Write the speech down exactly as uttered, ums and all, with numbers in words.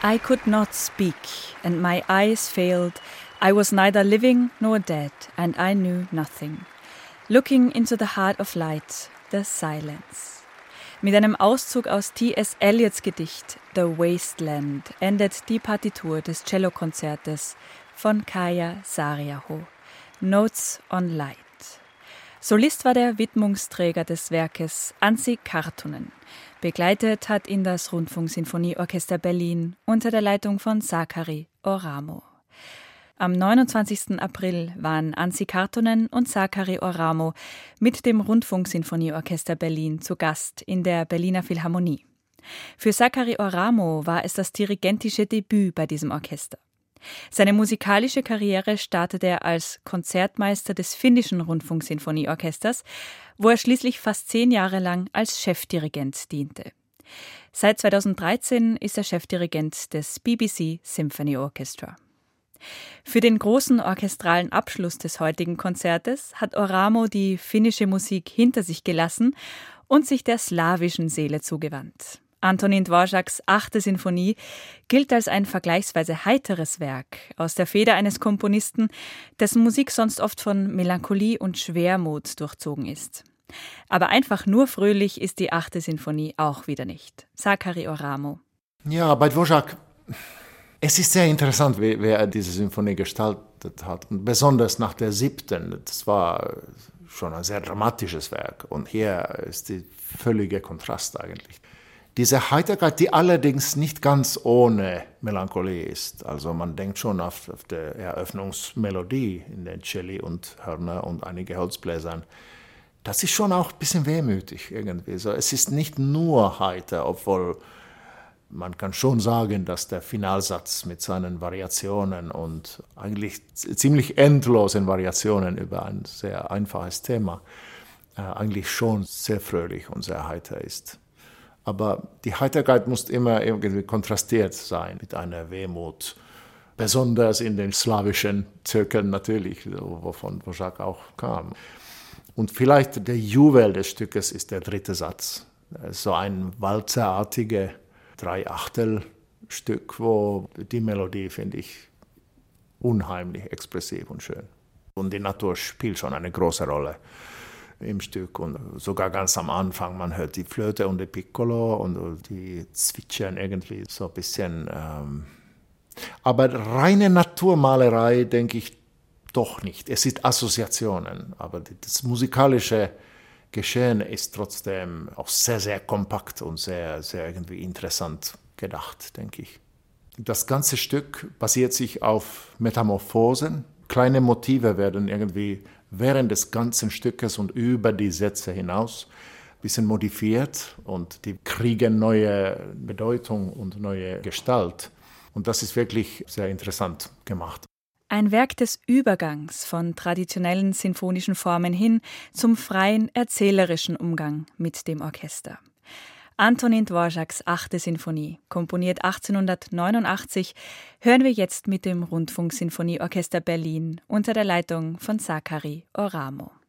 I could not speak, and my eyes failed. I was neither living nor dead, and I knew nothing. Looking into the heart of light, the silence. Mit einem Auszug aus T S. Eliots Gedicht The Wasteland endet die Partitur des Cellokonzertes von Kaija Saariaho, Notes on Light. Solist war der Widmungsträger des Werkes Anssi Karttunen. Begleitet hat ihn das Rundfunksinfonieorchester Berlin unter der Leitung von Sakari Oramo. Am neunundzwanzigsten April waren Anssi Karttunen und Sakari Oramo mit dem Rundfunksinfonieorchester Berlin zu Gast in der Berliner Philharmonie. Für Sakari Oramo war es das dirigentische Debüt bei diesem Orchester. Seine musikalische Karriere startete er als Konzertmeister des finnischen Rundfunksinfonieorchesters, wo er schließlich fast zehn Jahre lang als Chefdirigent diente. Seit zweitausenddreizehn ist er Chefdirigent des B B C Symphony Orchestra. Für den großen orchestralen Abschluss des heutigen Konzertes hat Oramo die finnische Musik hinter sich gelassen und sich der slawischen Seele zugewandt. Antonín Dvořáks achte Sinfonie gilt als ein vergleichsweise heiteres Werk aus der Feder eines Komponisten, dessen Musik sonst oft von Melancholie und Schwermut durchzogen ist. Aber einfach nur fröhlich ist die achte Sinfonie auch wieder nicht. Sakari Oramo. Ja, bei Dvořák, es ist sehr interessant, wie, wie er diese Sinfonie gestaltet hat. Und besonders nach der siebten, das war schon ein sehr dramatisches Werk. Und hier ist der völlige Kontrast eigentlich. Diese Heiterkeit, die allerdings nicht ganz ohne Melancholie ist. Also man denkt schon auf, auf die Eröffnungsmelodie in den Celli und Hörner und einige Holzbläsern. Das ist schon auch ein bisschen wehmütig irgendwie. So, es ist nicht nur heiter, obwohl man kann schon sagen, dass der Finalsatz mit seinen Variationen und eigentlich ziemlich endlosen Variationen über ein sehr einfaches Thema äh, eigentlich schon sehr fröhlich und sehr heiter ist. Aber die Heiterkeit muss immer irgendwie kontrastiert sein mit einer Wehmut. Besonders in den slawischen Zirkeln natürlich, wovon Dvořák auch kam. Und vielleicht der Juwel des Stückes ist der dritte Satz. So ein walzerartiges Drei-Achtel-Stück, wo die Melodie, finde ich, unheimlich expressiv und schön. Und die Natur spielt schon eine große Rolle im Stück und sogar ganz am Anfang, man hört die Flöte und die Piccolo und die zwitschern irgendwie so ein bisschen. Ähm aber reine Naturmalerei denke ich doch nicht. Es sind Assoziationen, aber das musikalische Geschehen ist trotzdem auch sehr, sehr kompakt und sehr, sehr irgendwie interessant gedacht, denke ich. Das ganze Stück basiert sich auf Metamorphosen. Kleine Motive werden irgendwie während des ganzen Stückes und über die Sätze hinaus ein bisschen modifiert und die kriegen neue Bedeutung und neue Gestalt. Und das ist wirklich sehr interessant gemacht. Ein Werk des Übergangs von traditionellen sinfonischen Formen hin zum freien, erzählerischen Umgang mit dem Orchester. Antonín Dvořáks achte Sinfonie, komponiert achtzehnhundertneunundachtzig, hören wir jetzt mit dem Rundfunksinfonieorchester Berlin unter der Leitung von Sakari Oramo.